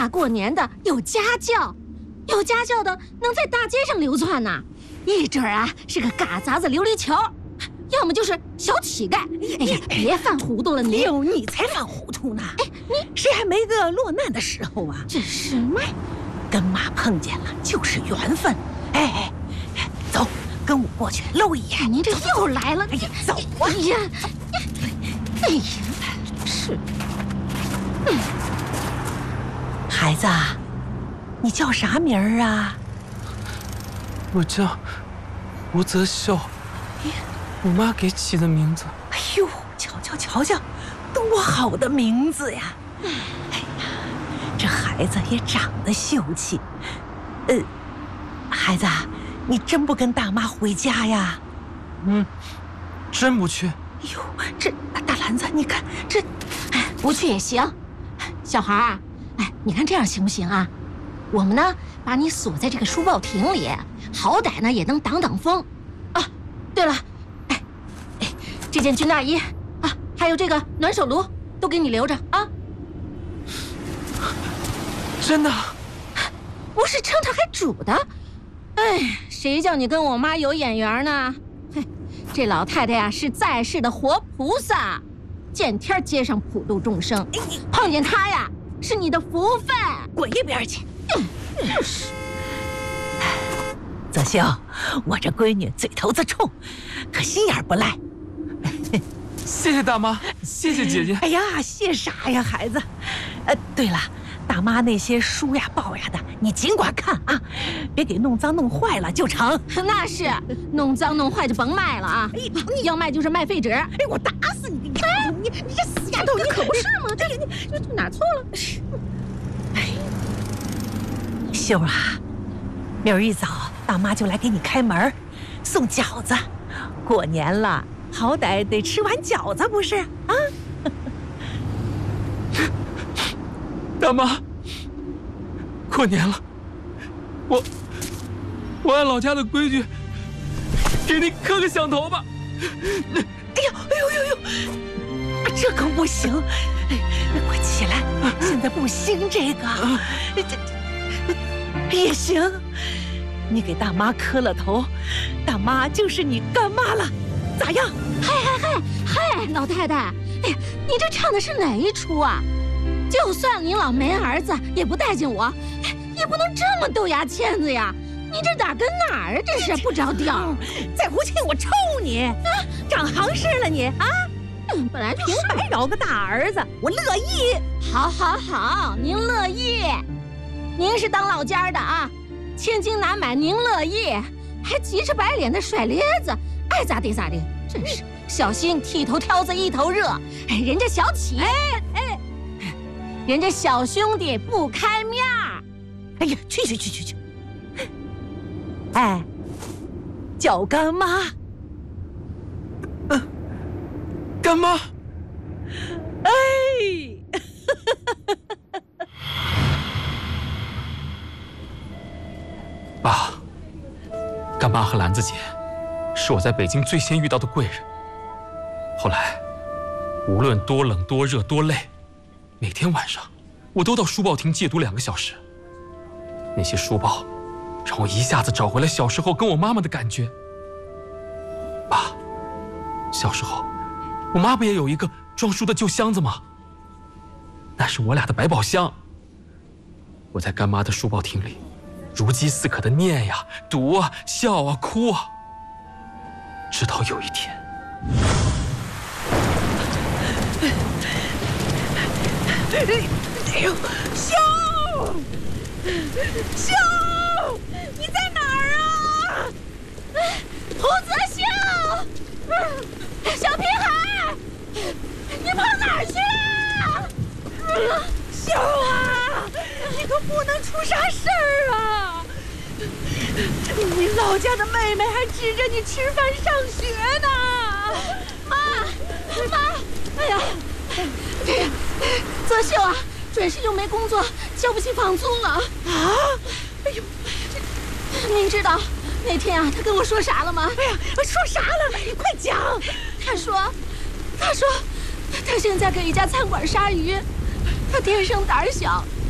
大过年的有家教，有家教的能在大街上流窜呢，一准啊是个嘎杂子琉璃球，要么就是小乞丐。哎呀，别犯糊涂了你！ 哟，你才犯糊涂呢！哎，谁还没个落难的时候啊？ 这是嘛？ 跟妈碰见了就是缘分。哎，走，跟我过去露一眼。 您这又来了！ 哎呀，走啊！ 哎呀，哎呀，是。 孩子，你叫啥名儿啊？ 我叫吴泽秀，我妈给起的名字。 哎呦，瞧，多好的名字呀！哎呀，这孩子也长得秀气。孩子，你真不跟大妈回家呀？ 真不去。 哎呦，这大篮子，你看这， 不去也行。小孩啊，你看这样行不行啊？我们呢，把你锁在这个书报亭里，好歹呢也能挡挡风。啊，对了，这件军大衣啊，还有这个暖手炉，都给你留着啊。 真的？ 不是称它还煮的。哎，谁叫你跟我妈有眼缘呢？嘿，这老太太呀是在世的活菩萨，见天接上普度众生。碰见她呀，是你的福分。 滚一边去！就是。泽秀，我这闺女嘴头子冲，可心眼不赖。 谢谢大妈，谢谢姐姐。 哎呀，谢啥呀，孩子？对了，大妈那些书呀、报呀的，你尽管看啊，别给弄脏弄坏了就成。 那是，弄脏弄坏就甭卖了啊！你要卖就是卖废纸。哎， 我打死你！你这死丫头，你可不是吗？这哪错了？ 哎，秀啊，明儿一早大妈就来给你开门，送饺子。过年了，好歹得吃碗饺子不是啊？ 大妈，过年了，我按老家的规矩，给您磕个响头吧。 哎呦，这可不行！快起来，现在不兴这个，这也行。你给大妈磕了头，大妈就是你干妈了，咋样？ 嗨，老太太，哎呀，你这唱的是哪一出啊？就算您老没儿子，也不待见我，也不能这么豆芽签子呀！你这哪跟哪儿啊？这是不着调！ 再胡气我抽你！长行市了你啊！ 本来平白饶个大儿子，我乐意。 好，您乐意，您是当老家的啊，千金难买您乐意，还急着白脸的甩咧子，爱咋地咋地，真是小心剃头挑子一头热。人家小企业，人家小兄弟不开面儿。 哎呀，去！哎，叫干妈。 干妈。 哎， 爸，干妈和兰子姐是我在北京最先遇到的贵人。后来，无论多冷多热多累，每天晚上我都到书报亭戒读2个小时。那些书报让我一下子找回了小时候跟我妈妈的感觉。爸，小时候我妈不也有一个装书的旧箱子吗？那是我俩的百宝箱。我在干妈的书报亭里如饥似渴的念呀、读啊、笑啊、哭啊，直到有一天， 哎呦，秀，你在哪儿啊？ 胡泽秀，小屁孩，你跑哪儿去了？ 秀啊，你可不能出啥事儿啊！你老家的妹妹还指着你吃饭上学呢。 妈，哎呀，泽秀啊，准是又没工作，交不起房租了啊！ 哎呦， 您知道那天啊，他跟我说啥了吗？ 哎呀，说啥了？你快讲。 他说，他现在给一家餐馆杀鱼，他天生胆小，